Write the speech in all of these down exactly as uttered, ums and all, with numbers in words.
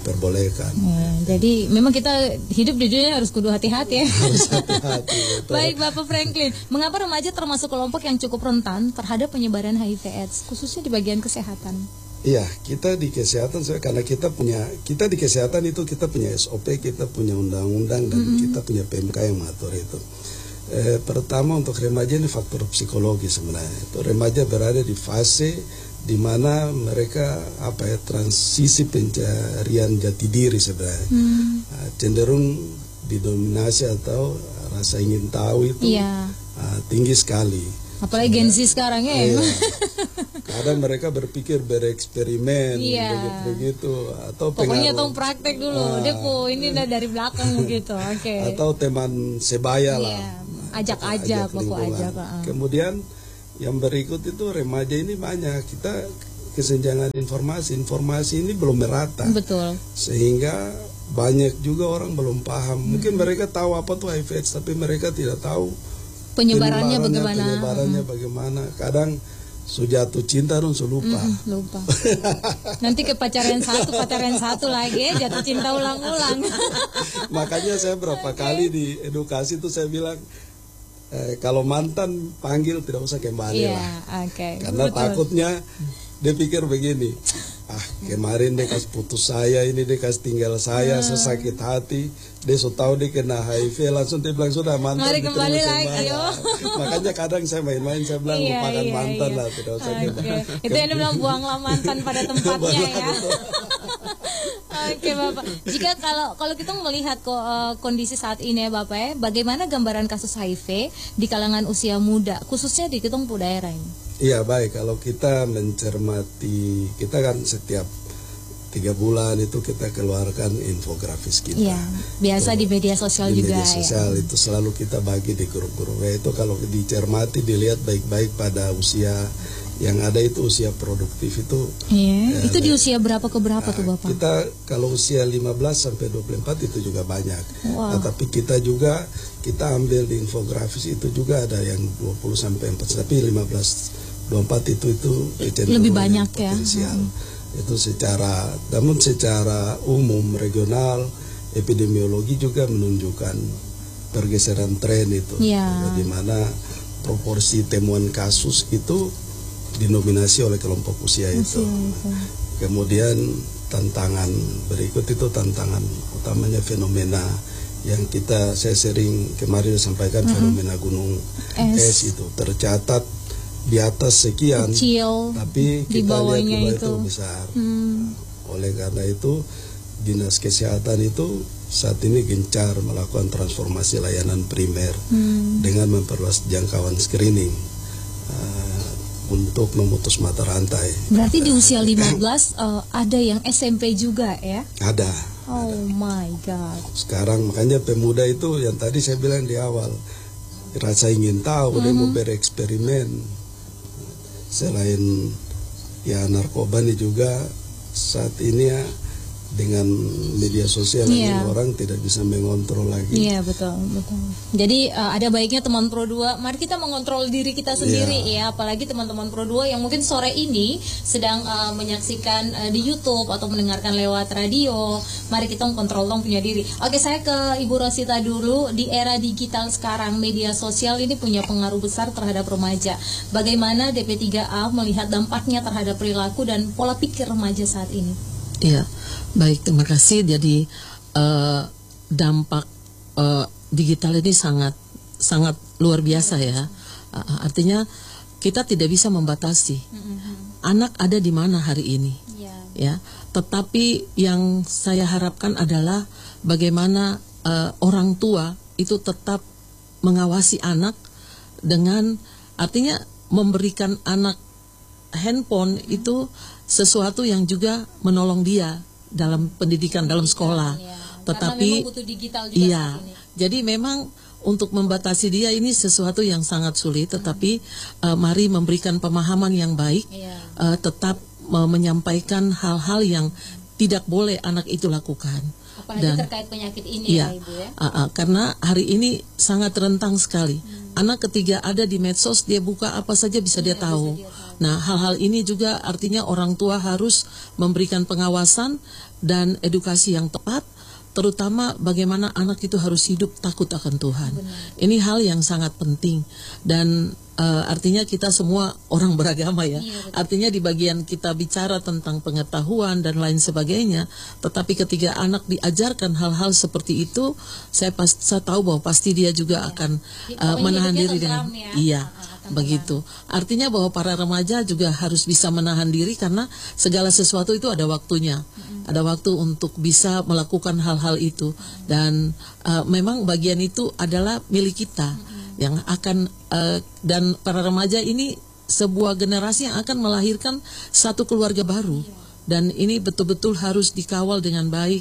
diperbolehkan. Ya, jadi memang kita hidup di dunia harus kudu hati-hati ya. Harus hati-hati. Baik Bapak Franklin, mengapa remaja termasuk kelompok yang cukup rentan terhadap penyebaran H I V AIDS, khususnya di bagian kesehatan? Iya, kita di kesehatan, karena kita punya, kita di kesehatan itu kita punya S O P, kita punya undang-undang, dan mm-hmm. kita punya P M K yang mengatur itu. Eh, pertama untuk remaja ini faktor psikologi sebenarnya. Itu remaja berada di fase di mana mereka apa ya transisi pencarian jati diri sebenarnya. Mm. Nah, cenderung didominasi atau rasa ingin tahu itu yeah. uh, tinggi sekali. Apalagi Gen Z sekarang ya. Iya. Kadang mereka berpikir bereksperimen iya. begitu atau pokoknya tong praktek dulu. Ah, Depo ini udah dari belakang gitu. Oke. Okay. Atau teman sebaya lah. Iya. Ajak-ajak, pokok ajak. Uh. Kemudian yang berikut itu remaja ini banyak kita kesenjangan informasi. Informasi ini belum merata. Betul. Sehingga banyak juga orang belum paham. Mungkin hmm. mereka tahu apa tuh H I V AIDS tapi mereka tidak tahu penyebarannya, penyebarannya bagaimana penyebarannya hmm. bagaimana. Kadang sudah jatuh cinta dong lupa mm, lupa nanti ke pacaran satu pacaran satu lagi jatuh cinta ulang-ulang. Makanya saya berapa okay. kali di edukasi itu saya bilang eh, kalau mantan panggil tidak usah kembali yeah, lah okay. karena betul. Takutnya dia pikir begini, ah kemarin dia kasih putus saya, ini dia kasih tinggal saya, hmm. saya sakit hati, dia so tahu dia kena H I V, langsung dia bilang sudah mantan. Mari kembali lagi. Oh. Makanya kadang saya main-main, saya bilang iya, lupakan iya, mantan iya. lah, tidak usah okay. kembali. Itu yang dia bilang buanglah mantan pada tempatnya ya. Oke okay, Bapak, jika kalau kalau kita melihat ko, uh, kondisi saat ini ya Bapak ya, bagaimana gambaran kasus H I V di kalangan usia muda, khususnya di Ketongpu daerah ini? Iya baik, kalau kita mencermati, kita kan setiap tiga bulan itu kita keluarkan infografis kita. Iya, biasa itu, di media sosial di juga. Di media sosial ya. Itu selalu kita bagi di grup-grup. Itu kalau dicermati, dilihat baik-baik pada usia yang ada itu usia produktif itu. Iya, ya, itu di usia berapa ke berapa nah, tuh Bapak? Kita kalau usia lima belas sampai dua puluh empat itu juga banyak. Wow. Nah, tapi kita juga kita ambil di infografis itu juga ada yang dua puluh sampai empat puluh, tapi lima belas dua puluh empat itu itu lebih banyak ya. Potensial. Hmm. Itu secara namun secara umum regional epidemiologi juga menunjukkan pergeseran tren itu. Ya. Di mana proporsi temuan kasus itu dinominasi oleh kelompok usia itu. Usia. Kemudian tantangan berikut itu tantangan utamanya fenomena yang kita saya sering kemarin sampaikan, mm-hmm. fenomena gunung es. es itu tercatat di atas sekian kecil, tapi kita lihat itu. itu besar. Hmm. Oleh karena itu Dinas Kesehatan itu saat ini gencar melakukan transformasi layanan primer hmm. dengan memperluas jangkauan screening uh, untuk memutus mata rantai. Berarti di usia lima belas uh, ada yang S M P juga ya? Ada. Oh ada. My God. Sekarang makanya pemuda itu yang tadi saya bilang di awal, rasa ingin tahu, mm-hmm. dia mau bereksperimen. Selain ya narkoba ini juga saat ini ya dengan media sosial yeah. ini orang tidak bisa mengontrol lagi. Iya yeah, betul betul. Jadi uh, ada baiknya teman Pro dua, mari kita mengontrol diri kita sendiri yeah. ya, apalagi teman-teman Pro dua yang mungkin sore ini sedang uh, menyaksikan uh, di YouTube atau mendengarkan lewat radio. Mari kita mengontrol dong punya diri. Oke, saya ke Ibu Rosita dulu. Di era digital sekarang, media sosial ini punya pengaruh besar terhadap remaja. Bagaimana D P tiga A melihat dampaknya terhadap perilaku dan pola pikir remaja saat ini? Iya, baik, terima kasih. Jadi uh, dampak uh, digital ini sangat sangat luar biasa ya. Uh, artinya kita tidak bisa membatasi anak ada di mana hari ini, ya. Tetapi yang saya harapkan adalah bagaimana uh, orang tua itu tetap mengawasi anak dengan artinya memberikan anak handphone hmm. itu sesuatu yang juga menolong dia dalam pendidikan, pendidikan dalam sekolah. Ya. Tetapi digital juga iya, jadi memang untuk membatasi dia ini sesuatu yang sangat sulit. Tetapi hmm. uh, mari memberikan pemahaman yang baik, ya. uh, tetap uh, menyampaikan hal-hal yang tidak boleh anak itu lakukan. Apalagi dan, terkait penyakit ini iya, ya Ibu ya. Uh, uh, karena hari ini sangat rentang sekali. Hmm. Anak ketika ada di medsos, dia buka apa saja bisa, dia, dia tahu. Bisa dia tahu. Nah, hal-hal ini juga artinya orang tua harus memberikan pengawasan dan edukasi yang tepat, terutama bagaimana anak itu harus hidup takut akan Tuhan. Benar. Ini hal yang sangat penting dan Uh, artinya kita semua orang beragama ya. Iya, artinya di bagian kita bicara tentang pengetahuan dan lain sebagainya, tetapi ketika anak diajarkan hal-hal seperti itu, saya pas saya tahu bahwa pasti dia juga iya. akan uh, menahan diri dengan ya. Iya, uh, begitu. Tenang. Artinya bahwa para remaja juga harus bisa menahan diri karena segala sesuatu itu ada waktunya. Mm-hmm. Ada waktu untuk bisa melakukan hal-hal itu dan uh, memang bagian itu adalah milik kita. Mm-hmm. yang akan uh, dan para remaja ini sebuah generasi yang akan melahirkan satu keluarga baru dan ini betul-betul harus dikawal dengan baik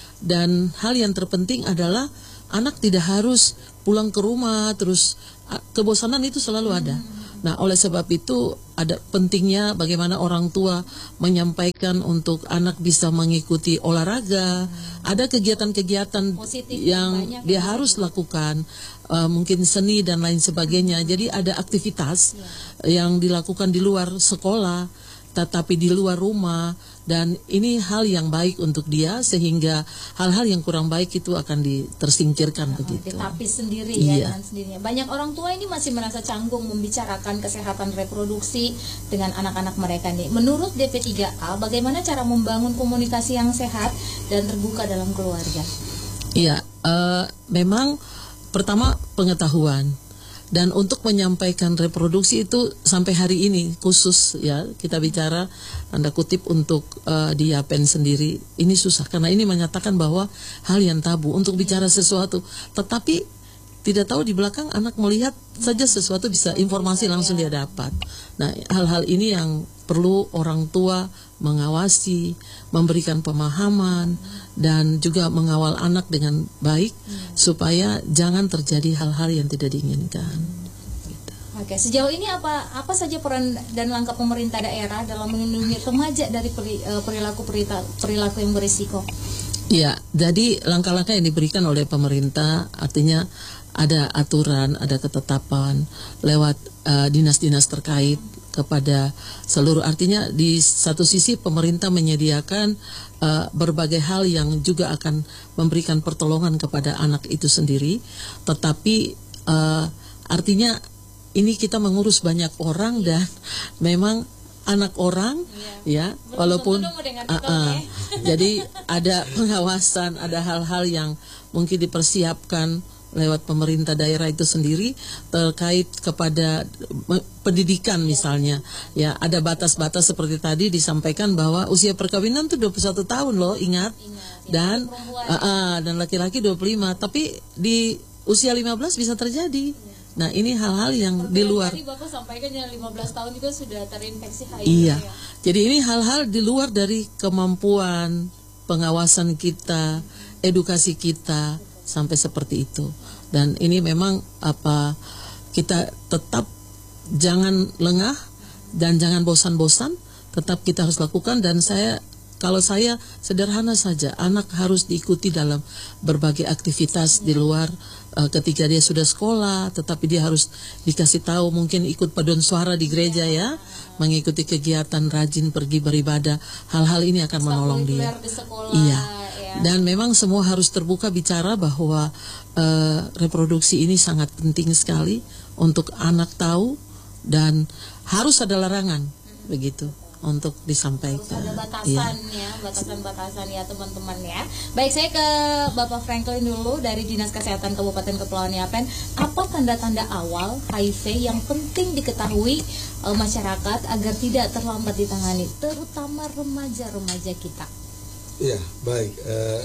dan hal yang terpenting adalah anak tidak harus pulang ke rumah terus uh, kebosanan itu selalu ada. Nah, oleh sebab itu ada pentingnya bagaimana orang tua menyampaikan untuk anak bisa mengikuti olahraga, ada kegiatan-kegiatan positif yang dia harus lakukan. Uh, mungkin seni dan lain sebagainya. Jadi ada aktivitas ya. yang dilakukan di luar sekolah, tetapi di luar rumah, dan ini hal yang baik untuk dia sehingga hal-hal yang kurang baik itu akan ditersingkirkan nah, begitu. Ditapis sendiri iya. ya dengan sendirinya. Banyak orang tua ini masih merasa canggung membicarakan kesehatan reproduksi dengan anak-anak mereka nih. Menurut D P tiga A, bagaimana cara membangun komunikasi yang sehat dan terbuka dalam keluarga? Iya, uh, memang pertama pengetahuan dan untuk menyampaikan reproduksi itu sampai hari ini khusus ya kita bicara tanda kutip untuk uh, di Yapen sendiri ini susah karena ini menyatakan bahwa hal yang tabu untuk bicara sesuatu tetapi tidak tahu di belakang anak melihat saja sesuatu bisa informasi langsung dia dapat. Nah, hal-hal ini yang perlu orang tua mengawasi, memberikan pemahaman dan juga mengawal anak dengan baik hmm. supaya jangan terjadi hal-hal yang tidak diinginkan. Gitu. Oke, sejauh ini apa apa saja peran dan langkah pemerintah daerah dalam melindungi remaja dari perilaku perilaku yang berisiko? Ya, jadi langkah-langkah yang diberikan oleh pemerintah artinya ada aturan, ada ketetapan lewat uh, dinas-dinas terkait kepada seluruh, artinya di satu sisi pemerintah menyediakan uh, berbagai hal yang juga akan memberikan pertolongan kepada anak itu sendiri, tetapi uh, artinya ini kita mengurus banyak orang dan memang anak orang ya, ya walaupun uh, uh, jadi ada pengawasan, ada hal-hal yang mungkin dipersiapkan lewat pemerintah daerah itu sendiri terkait kepada pendidikan misalnya ya ada batas-batas seperti tadi disampaikan bahwa usia perkawinan itu dua puluh satu tahun loh ingat, ingat dan uh, uh, dan laki-laki dua puluh lima tapi di usia lima belas bisa terjadi. Nah, ini hal-hal yang di luar. Tadi Bapak sampaikan yang lima belas tahun juga sudah terinfeksi H I V. Iya. Ya. Jadi ini hal-hal di luar dari kemampuan pengawasan kita, edukasi kita sampai seperti itu. Dan ini memang apa kita tetap jangan lengah dan jangan bosan-bosan, tetap kita harus lakukan dan saya kalau saya sederhana saja, anak harus diikuti dalam berbagai aktivitas di luar uh, ketika dia sudah sekolah, tetapi dia harus dikasih tahu mungkin ikut paduan suara di gereja ya, mengikuti kegiatan rajin pergi beribadah, hal-hal ini akan menolong dia. Iya. Dan memang semua harus terbuka bicara bahwa uh, reproduksi ini sangat penting sekali untuk anak tahu dan harus ada larangan hmm. begitu untuk disampaikan. Harus ada batasan ya, batasan-batasan ya teman-teman ya. Baik, saya ke Bapak Franklin dulu dari Dinas Kesehatan Kabupaten Kepulauan Yapen. Apa tanda-tanda awal H I V yang penting diketahui uh, masyarakat agar tidak terlambat ditangani, terutama remaja-remaja kita? Ya, baik. Uh,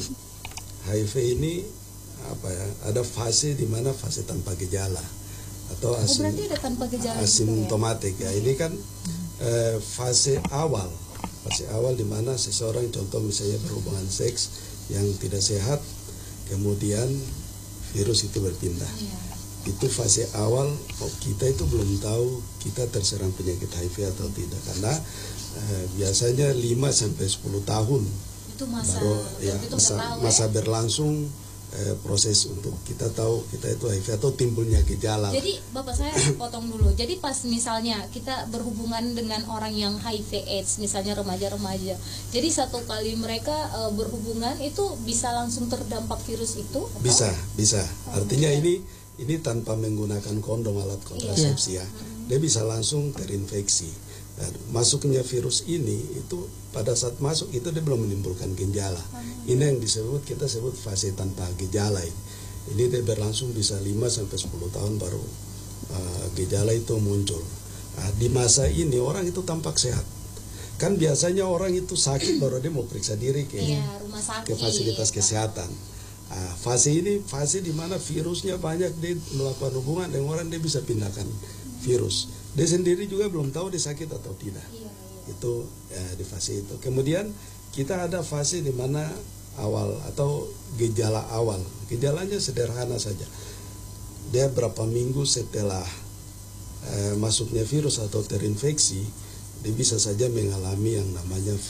H I V ini apa ya? Ada fase di mana fase tanpa gejala atau asim, oh, berarti ada tanpa gejala asimptomatik ya. ya. Ini kan uh, fase awal, fase awal di mana seseorang contoh misalnya berhubungan seks yang tidak sehat, kemudian virus itu berpindah. Ya. Itu fase awal. Oh, kita itu belum tahu kita terserang penyakit H I V atau tidak karena Uh, biasanya lima sampai sepuluh tahun itu masa, baru ya itu masa, tahu, masa ya? berlangsung eh, proses untuk kita tahu kita itu H I V atau timbulnya gejala. Jadi Bapak saya potong dulu. Jadi pas misalnya kita berhubungan dengan orang yang H I V AIDS, misalnya remaja-remaja. Jadi satu kali mereka uh, berhubungan itu bisa langsung terdampak virus itu? Atau? Bisa, bisa. Oh, Artinya okay. ini ini tanpa menggunakan kondom alat kontrasepsi ya. Dia bisa langsung terinfeksi. Dan masuknya virus ini itu pada saat masuk itu dia belum menimbulkan gejala. Ini yang disebut kita sebut fase tanpa gejala ini. Ini dia berlangsung bisa lima sampai sepuluh tahun baru uh, gejala itu muncul. Nah, di masa ini orang itu tampak sehat. Kan biasanya orang itu sakit baru dia mau periksa diri ke, iya, rumah sakit, ke fasilitas kesehatan. Nah, fase ini fase di mana virusnya banyak, dia melakukan hubungan dengan orang, dia bisa pindahkan virus. Dia sendiri juga belum tahu dia sakit atau tidak. Iya, iya. Itu ya, di fase itu. Kemudian kita ada fase di mana awal atau gejala awal. Gejalanya sederhana saja. Dia berapa minggu setelah eh, masuknya virus atau terinfeksi, dia bisa saja mengalami yang namanya